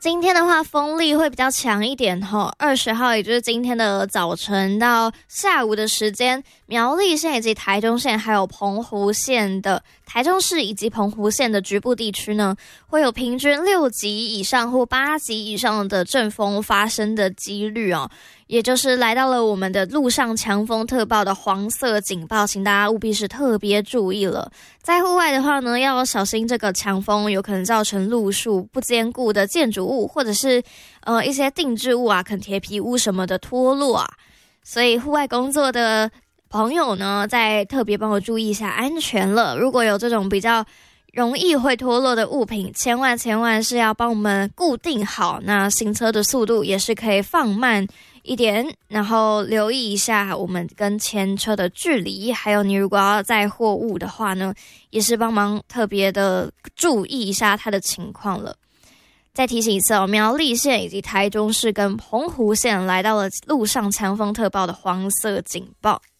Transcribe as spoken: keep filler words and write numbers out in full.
今天的话，风力会比较强一点吼。二十号，也就是今天的早晨到下午的时间，苗栗县以及台中县，还有澎湖县的台中市以及澎湖县的局部地区呢，会有平均六级以上或八级以上的阵风发生的几率哦。也就是来到了我们的陆上强风特报的黄色警报，请大家务必是特别注意了。在户外的话呢，要小心这个强风有可能造成路树不坚固的建筑物，或者是呃一些定置物啊，可能铁皮屋什么的脱落啊。所以户外工作的朋友呢，再特别帮我注意一下安全了。如果有这种比较容易会脱落的物品，千万千万是要帮我们固定好，那行车的速度也是可以放慢一点，然后留意一下我们跟前车的距离，还有你如果要载货物的话呢，也是帮忙特别的注意一下它的情况了。再提醒一次哦，苗栗县以及台中市跟澎湖县来到了陆上强风特报的黄色警报。